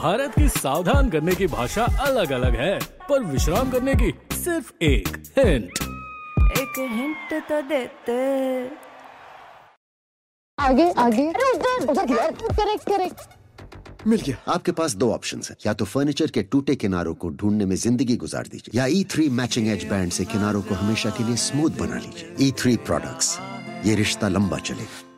भारत की सावधान करने की भाषा अलग अलग है, पर विश्राम करने की सिर्फ एक हिंट तो देते। आगे आगे, उधर करेक्ट। मिल गया। आपके पास दो ऑप्शंस हैं, या तो फर्नीचर के टूटे किनारों को ढूंढने में जिंदगी गुजार दीजिए, या E3 मैचिंग एज बैंड से किनारों को हमेशा के लिए स्मूथ बना लीजिए। E3 प्रोडक्ट्स, ये रिश्ता लंबा चलेगा।